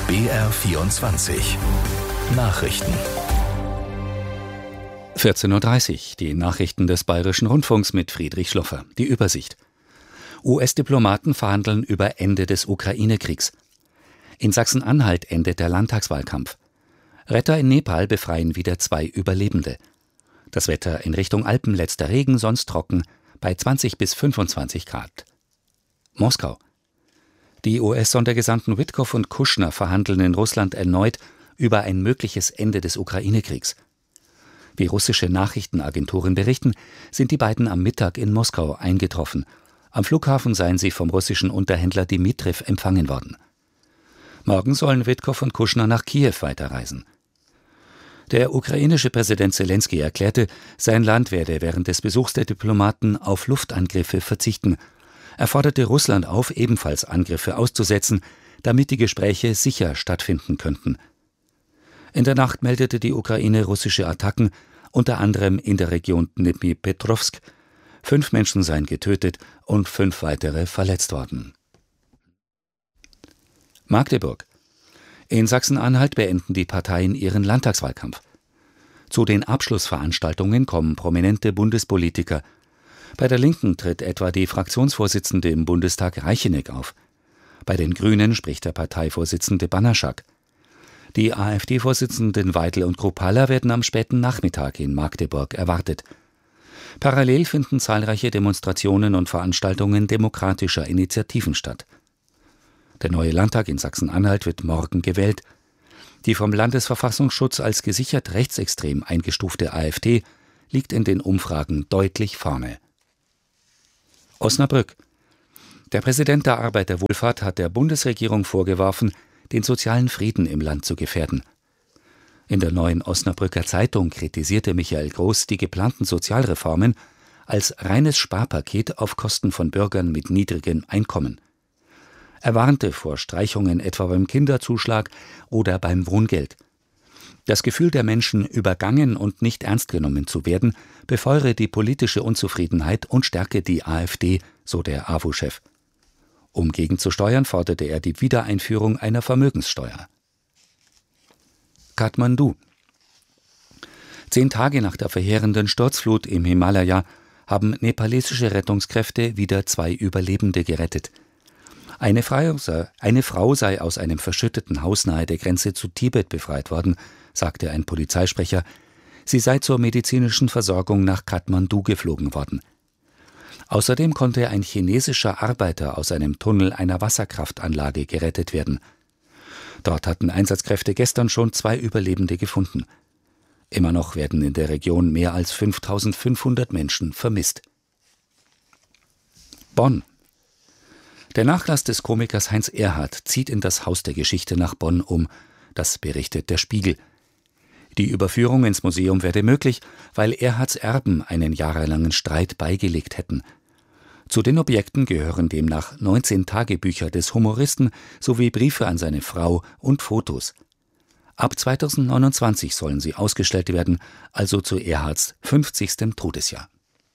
BR24 Nachrichten. 14:30 Uhr, die Nachrichten des Bayerischen Rundfunks mit Friedrich Schloffer. Die Übersicht. US-Diplomaten verhandeln über Ende des Ukraine-Kriegs. In Sachsen-Anhalt endet der Landtagswahlkampf. Retter in Nepal befreien wieder 2 Überlebende. Das Wetter in Richtung Alpen, letzter Regen, sonst trocken, bei 20 bis 25 Grad. Moskau. Die US-Sondergesandten Witkow und Kushner verhandeln in Russland erneut über ein mögliches Ende des Ukraine-Kriegs. Wie russische Nachrichtenagenturen berichten, sind die beiden am Mittag in Moskau eingetroffen. Am Flughafen seien sie vom russischen Unterhändler Dmitriw empfangen worden. Morgen sollen Witkow und Kushner nach Kiew weiterreisen. Der ukrainische Präsident Selenskyj erklärte, sein Land werde während des Besuchs der Diplomaten auf Luftangriffe verzichten. Er forderte Russland auf, ebenfalls Angriffe auszusetzen, damit die Gespräche sicher stattfinden könnten. In der Nacht meldete die Ukraine russische Attacken, unter anderem in der Region Dnipropetrovsk. 5 Menschen seien getötet und 5 weitere verletzt worden. Magdeburg. In Sachsen-Anhalt beenden die Parteien ihren Landtagswahlkampf. Zu den Abschlussveranstaltungen kommen prominente Bundespolitiker. Bei der Linken tritt etwa die Fraktionsvorsitzende im Bundestag Reicheneck auf. Bei den Grünen spricht der Parteivorsitzende Banaschak. Die AfD-Vorsitzenden Weidel und Kruppalla werden am späten Nachmittag in Magdeburg erwartet. Parallel finden zahlreiche Demonstrationen und Veranstaltungen demokratischer Initiativen statt. Der neue Landtag in Sachsen-Anhalt wird morgen gewählt. Die vom Landesverfassungsschutz als gesichert rechtsextrem eingestufte AfD liegt in den Umfragen deutlich vorne. Osnabrück. Der Präsident der Arbeiterwohlfahrt hat der Bundesregierung vorgeworfen, den sozialen Frieden im Land zu gefährden. In der Neuen Osnabrücker Zeitung kritisierte Michael Groß die geplanten Sozialreformen als reines Sparpaket auf Kosten von Bürgern mit niedrigem Einkommen. Er warnte vor Streichungen etwa beim Kinderzuschlag oder beim Wohngeld. Das Gefühl der Menschen, übergangen und nicht ernst genommen zu werden, befeuere die politische Unzufriedenheit und stärke die AfD, so der AWO-Chef. Um gegenzusteuern, forderte er die Wiedereinführung einer Vermögenssteuer. Kathmandu. 10 Tage nach der verheerenden Sturzflut im Himalaya haben nepalesische Rettungskräfte wieder 2 Überlebende gerettet. Eine Frau sei aus einem verschütteten Haus nahe der Grenze zu Tibet befreit worden, sagte ein Polizeisprecher. Sie sei zur medizinischen Versorgung nach Kathmandu geflogen worden. Außerdem konnte ein chinesischer Arbeiter aus einem Tunnel einer Wasserkraftanlage gerettet werden. Dort hatten Einsatzkräfte gestern schon 2 Überlebende gefunden. Immer noch werden in der Region mehr als 5.500 Menschen vermisst. Bonn. Der Nachlass des Komikers Heinz Erhardt zieht in das Haus der Geschichte nach Bonn um. Das berichtet der Spiegel. Die Überführung ins Museum werde möglich, weil Erhardts Erben einen jahrelangen Streit beigelegt hätten. Zu den Objekten gehören demnach 19 Tagebücher des Humoristen sowie Briefe an seine Frau und Fotos. Ab 2029 sollen sie ausgestellt werden, also zu Erhardts 50. Todesjahr.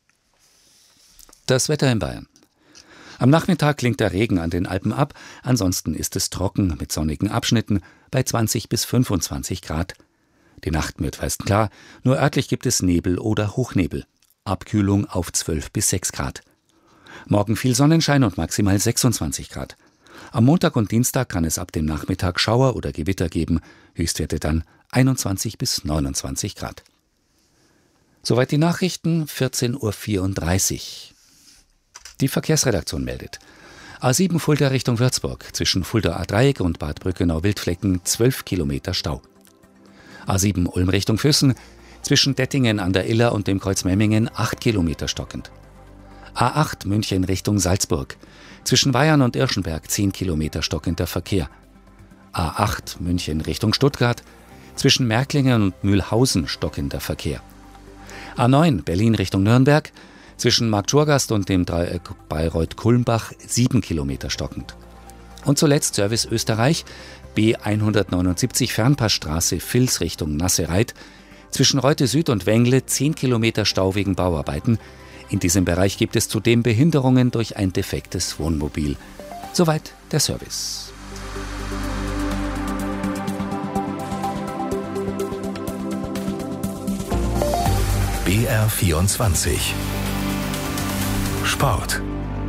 Das Wetter in Bayern. Am Nachmittag klingt der Regen an den Alpen ab, ansonsten ist es trocken mit sonnigen Abschnitten bei 20 bis 25 Grad. Die Nacht wird meist klar, nur örtlich gibt es Nebel oder Hochnebel. Abkühlung auf 12 bis 6 Grad. Morgen viel Sonnenschein und maximal 26 Grad. Am Montag und Dienstag kann es ab dem Nachmittag Schauer oder Gewitter geben, Höchstwerte dann 21 bis 29 Grad. Soweit die Nachrichten, 14:34 Uhr. Die Verkehrsredaktion meldet. A7 Fulda Richtung Würzburg, zwischen Fulda A-Dreieck und Bad Brückenau-Wildflecken 12 Kilometer Stau. A7 Ulm Richtung Füssen, zwischen Dettingen an der Iller und dem Kreuz Memmingen 8 Kilometer stockend. A8 München Richtung Salzburg, zwischen Weyarn und Irschenberg 10 Kilometer stockender Verkehr. A8 München Richtung Stuttgart, zwischen Märklingen und Mühlhausen stockender Verkehr. A9 Berlin Richtung Nürnberg, zwischen Marktschorgast und dem Dreieck Bayreuth-Kulmbach 7 Kilometer stockend. Und zuletzt Service Österreich, B179 Fernpassstraße Vils Richtung Nassereit, zwischen Reute Süd und Wengle 10 Kilometer Stau wegen Bauarbeiten. In diesem Bereich gibt es zudem Behinderungen durch ein defektes Wohnmobil. Soweit der Service. BR24 Sport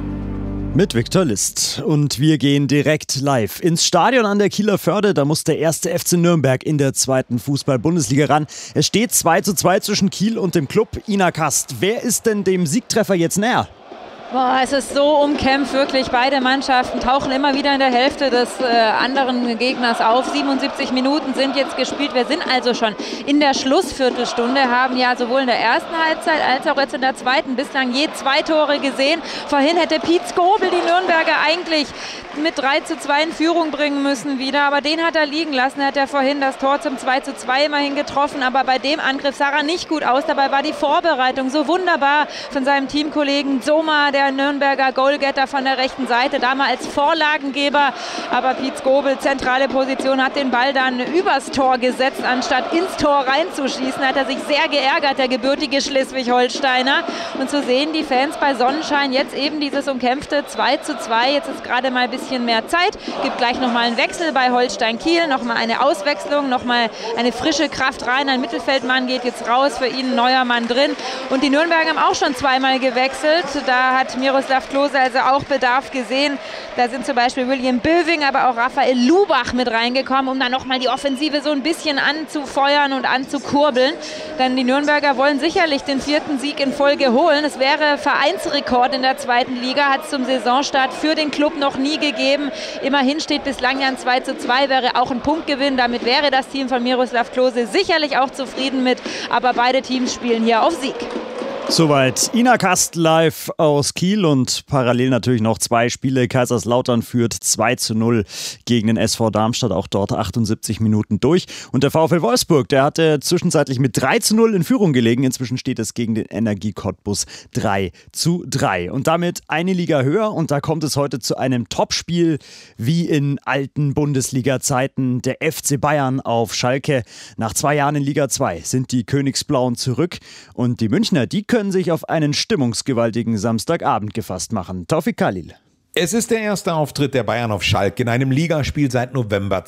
mit Viktor List. Und wir gehen direkt live ins Stadion an der Kieler Förde. Da muss der erste FC Nürnberg in der zweiten Fußball-Bundesliga ran. Es steht 2:2 zwischen Kiel und dem Club. Ina Kast, wer ist denn dem Siegtreffer jetzt näher? Boah, es ist so umkämpft, wirklich. Beide Mannschaften tauchen immer wieder in der Hälfte des anderen Gegners auf. 77 Minuten sind jetzt gespielt. Wir sind also schon in der Schlussviertelstunde, haben ja sowohl in der ersten Halbzeit als auch jetzt in der zweiten bislang je 2 Tore gesehen. Vorhin hätte Piet Skobel die Nürnberger eigentlich mit 3:2 in Führung bringen müssen wieder, aber den hat er liegen lassen. Er hat ja vorhin das Tor zum 2:2 immerhin getroffen, aber bei dem Angriff sah er nicht gut aus. Dabei war die Vorbereitung so wunderbar von seinem Teamkollegen Zoma, der Nürnberger Goalgetter von der rechten Seite, da mal als Vorlagengeber. Aber Piet Skobel, zentrale Position, hat den Ball dann übers Tor gesetzt, anstatt ins Tor reinzuschießen. Hat er sich sehr geärgert, der gebürtige Schleswig-Holsteiner. Und so sehen die Fans bei Sonnenschein jetzt eben dieses umkämpfte 2:2. Jetzt ist gerade mal ein bisschen mehr Zeit. Gibt gleich nochmal einen Wechsel bei Holstein Kiel, nochmal eine Auswechslung, nochmal eine frische Kraft rein. Ein Mittelfeldmann geht jetzt raus, für ihn ein neuer Mann drin. Und die Nürnberger haben auch schon zweimal gewechselt. Da hat Miroslav Klose also auch Bedarf gesehen. Da sind zum Beispiel William Böwing, aber auch Raphael Lubach mit reingekommen, um dann nochmal die Offensive so ein bisschen anzufeuern und anzukurbeln. Denn die Nürnberger wollen sicherlich den 4. Sieg in Folge holen. Es wäre Vereinsrekord in der zweiten Liga, hat es zum Saisonstart für den Club noch nie gegeben. Immerhin steht bislang ja ein 2:2, wäre auch ein Punktgewinn. Damit wäre das Team von Miroslav Klose sicherlich auch zufrieden mit. Aber beide Teams spielen hier auf Sieg. Soweit Ina Kast live aus Kiel und parallel natürlich noch 2 Spiele. Kaiserslautern führt 2:0 gegen den SV Darmstadt, auch dort 78 Minuten durch. Und der VfL Wolfsburg, der hatte zwischenzeitlich mit 3:0 in Führung gelegen. Inzwischen steht es gegen den Energie Cottbus 3:3. Und damit eine Liga höher. Und da kommt es heute zu einem Topspiel wie in alten Bundesliga-Zeiten. Der FC Bayern auf Schalke. Nach 2 Jahren in Liga 2 sind die Königsblauen zurück. Und die Münchner, die können sich auf einen stimmungsgewaltigen Samstagabend gefasst machen. Taufik Khalil. Es ist der erste Auftritt der Bayern auf Schalke in einem Ligaspiel seit November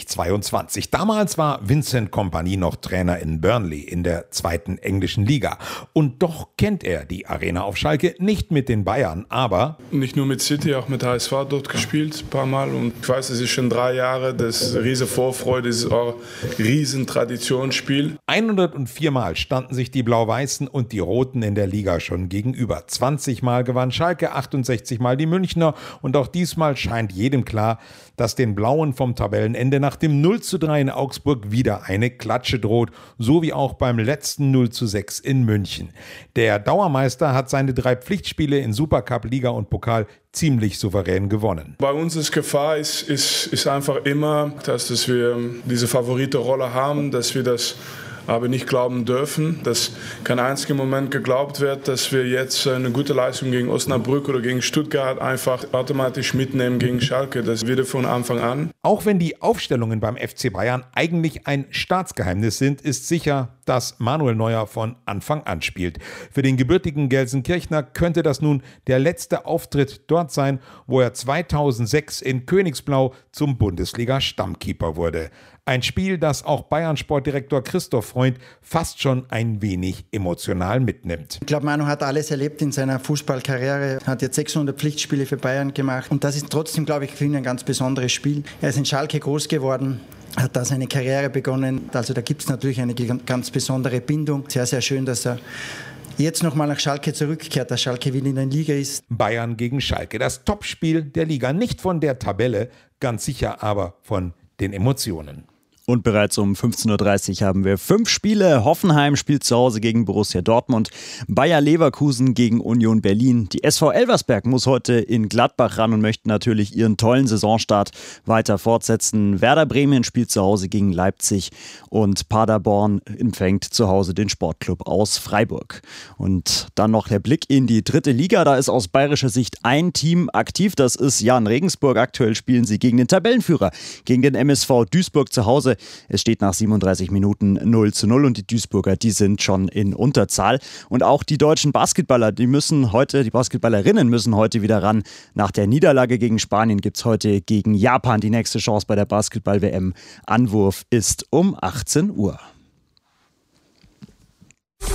2022. Damals war Vincent Kompany noch Trainer in Burnley in der 2. englischen Liga. Und doch kennt er die Arena auf Schalke nicht mit den Bayern, aber... Nicht nur mit City, auch mit HSV dort gespielt, ein paar Mal. Und ich weiß, es ist schon 3 Jahre, das ist riesen Vorfreude, das ist auch ein riesen Traditionsspiel. 104 Mal standen sich die Blau-Weißen und die Roten in der Liga schon gegenüber. 20 Mal gewann Schalke, 68 Mal die Münchner. Und auch diesmal scheint jedem klar, dass den Blauen vom Tabellenende nach dem 0:3 in Augsburg wieder eine Klatsche droht, so wie auch beim letzten 0:6 in München. Der Dauermeister hat seine 3 Pflichtspiele in Supercup, Liga und Pokal ziemlich souverän gewonnen. Bei uns ist Gefahr ist einfach immer, dass wir diese Favoritenrolle haben, dass wir das aber nicht glauben dürfen, dass kein einziger Moment geglaubt wird, dass wir jetzt eine gute Leistung gegen Osnabrück oder gegen Stuttgart einfach automatisch mitnehmen gegen Schalke. Das wird von Anfang an. Auch wenn die Aufstellungen beim FC Bayern eigentlich ein Staatsgeheimnis sind, ist sicher, dass Manuel Neuer von Anfang an spielt. Für den gebürtigen Gelsenkirchner könnte das nun der letzte Auftritt dort sein, wo er 2006 in Königsblau zum Bundesliga-Stammkeeper wurde. Ein Spiel, das auch Bayern-Sportdirektor Christoph Freund fast schon ein wenig emotional mitnimmt. Ich glaube, Manu hat alles erlebt in seiner Fußballkarriere, hat jetzt 600 Pflichtspiele für Bayern gemacht und das ist trotzdem, glaube ich, für ihn ein ganz besonderes Spiel. Er ist in Schalke groß geworden, hat da seine Karriere begonnen, also da gibt es natürlich eine ganz besondere Bindung. Sehr, sehr schön, dass er jetzt nochmal nach Schalke zurückkehrt, dass Schalke wieder in der Liga ist. Bayern gegen Schalke, das Topspiel der Liga, nicht von der Tabelle, ganz sicher aber von den Emotionen. Und bereits um 15:30 Uhr haben wir 5 Spiele. Hoffenheim spielt zu Hause gegen Borussia Dortmund, Bayer Leverkusen gegen Union Berlin. Die SV Elversberg muss heute in Gladbach ran und möchte natürlich ihren tollen Saisonstart weiter fortsetzen. Werder Bremen spielt zu Hause gegen Leipzig und Paderborn empfängt zu Hause den Sportclub aus Freiburg. Und dann noch der Blick in die 3. Liga. Da ist aus bayerischer Sicht ein Team aktiv. Das ist Jan Regensburg. Aktuell spielen sie gegen den Tabellenführer, gegen den MSV Duisburg zu Hause. Es steht nach 37 Minuten 0:0 und die Duisburger, die sind schon in Unterzahl. Und auch die deutschen Basketballer, die Basketballerinnen müssen heute wieder ran. Nach der Niederlage gegen Spanien gibt es heute gegen Japan die nächste Chance bei der Basketball-WM. Anwurf ist um 18 Uhr.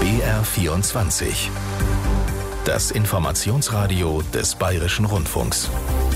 BR24. Das Informationsradio des Bayerischen Rundfunks.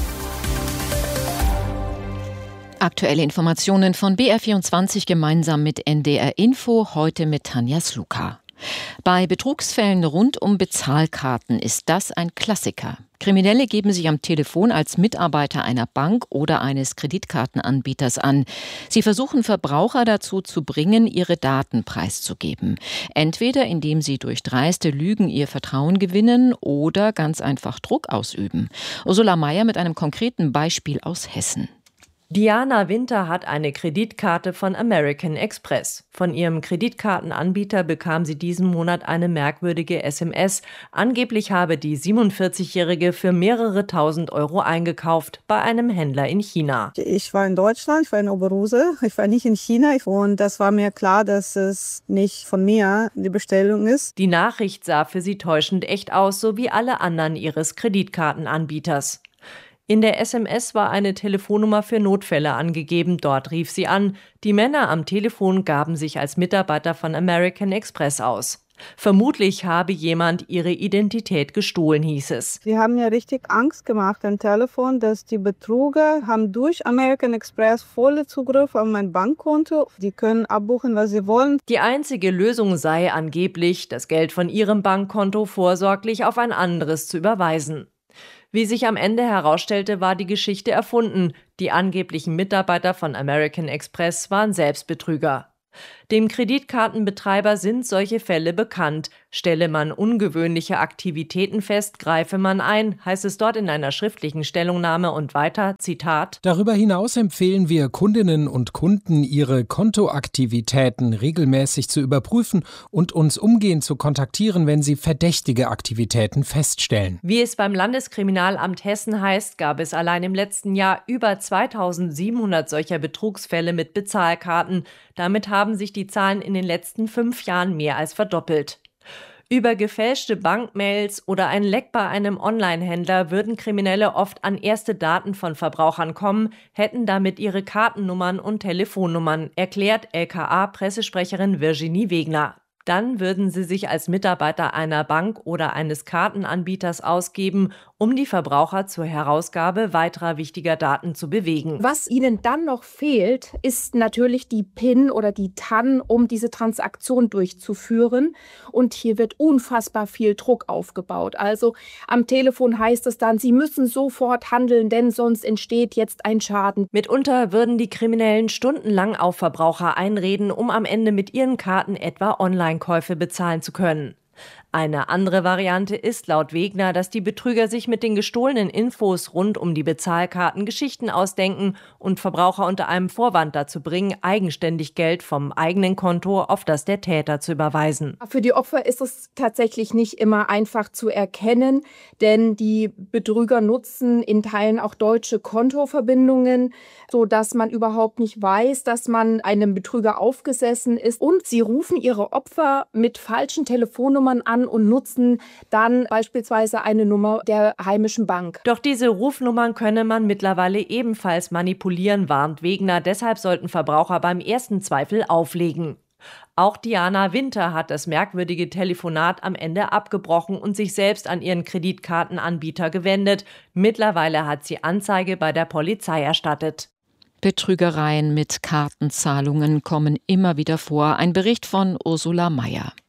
Aktuelle Informationen von BR24 gemeinsam mit NDR Info, heute mit Tanja Sluka. Bei Betrugsfällen rund um Bezahlkarten ist das ein Klassiker. Kriminelle geben sich am Telefon als Mitarbeiter einer Bank oder eines Kreditkartenanbieters an. Sie versuchen Verbraucher dazu zu bringen, ihre Daten preiszugeben. Entweder indem sie durch dreiste Lügen ihr Vertrauen gewinnen oder ganz einfach Druck ausüben. Ursula Meier mit einem konkreten Beispiel aus Hessen. Diana Winter hat eine Kreditkarte von American Express. Von ihrem Kreditkartenanbieter bekam sie diesen Monat eine merkwürdige SMS. Angeblich habe die 47-Jährige für mehrere tausend Euro eingekauft bei einem Händler in China. Ich war in Deutschland, ich war in Oberhausen, ich war nicht in China und das war mir klar, dass es nicht von mir die Bestellung ist. Die Nachricht sah für sie täuschend echt aus, so wie alle anderen ihres Kreditkartenanbieters. In der SMS war eine Telefonnummer für Notfälle angegeben, dort rief sie an. Die Männer am Telefon gaben sich als Mitarbeiter von American Express aus. Vermutlich habe jemand ihre Identität gestohlen, hieß es. Sie haben mir richtig Angst gemacht am Telefon, dass die Betrüger haben durch American Express vollen Zugriff auf mein Bankkonto. Die können abbuchen, was sie wollen. Die einzige Lösung sei angeblich, das Geld von ihrem Bankkonto vorsorglich auf ein anderes zu überweisen. Wie sich am Ende herausstellte, war die Geschichte erfunden. Die angeblichen Mitarbeiter von American Express waren selbst Betrüger. Dem Kreditkartenbetreiber sind solche Fälle bekannt. Stelle man ungewöhnliche Aktivitäten fest, greife man ein, heißt es dort in einer schriftlichen Stellungnahme und weiter, Zitat: Darüber hinaus empfehlen wir Kundinnen und Kunden, ihre Kontoaktivitäten regelmäßig zu überprüfen und uns umgehend zu kontaktieren, wenn sie verdächtige Aktivitäten feststellen. Wie es beim Landeskriminalamt Hessen heißt, gab es allein im letzten Jahr über 2700 solcher Betrugsfälle mit Bezahlkarten. Damit haben sich die Zahlen in den letzten 5 Jahren mehr als verdoppelt. Über gefälschte Bankmails oder ein Leck bei einem Online-Händler würden Kriminelle oft an erste Daten von Verbrauchern kommen, hätten damit ihre Kartennummern und Telefonnummern, erklärt LKA-Pressesprecherin Virginie Wegner. Dann würden sie sich als Mitarbeiter einer Bank oder eines Kartenanbieters ausgeben, um die Verbraucher zur Herausgabe weiterer wichtiger Daten zu bewegen. Was ihnen dann noch fehlt, ist natürlich die PIN oder die TAN, um diese Transaktion durchzuführen. Und hier wird unfassbar viel Druck aufgebaut. Also am Telefon heißt es dann, sie müssen sofort handeln, denn sonst entsteht jetzt ein Schaden. Mitunter würden die Kriminellen stundenlang auf Verbraucher einreden, um am Ende mit ihren Karten etwa Online-Käufe bezahlen zu können. Eine andere Variante ist laut Wegner, dass die Betrüger sich mit den gestohlenen Infos rund um die Bezahlkarten Geschichten ausdenken und Verbraucher unter einem Vorwand dazu bringen, eigenständig Geld vom eigenen Konto auf das der Täter zu überweisen. Für die Opfer ist es tatsächlich nicht immer einfach zu erkennen, denn die Betrüger nutzen in Teilen auch deutsche Kontoverbindungen, sodass man überhaupt nicht weiß, dass man einem Betrüger aufgesessen ist. Und sie rufen ihre Opfer mit falschen Telefonnummern an und nutzen dann beispielsweise eine Nummer der heimischen Bank. Doch diese Rufnummern könne man mittlerweile ebenfalls manipulieren, warnt Wegner. Deshalb sollten Verbraucher beim ersten Zweifel auflegen. Auch Diana Winter hat das merkwürdige Telefonat am Ende abgebrochen und sich selbst an ihren Kreditkartenanbieter gewendet. Mittlerweile hat sie Anzeige bei der Polizei erstattet. Betrügereien mit Kartenzahlungen kommen immer wieder vor. Ein Bericht von Ursula Meier.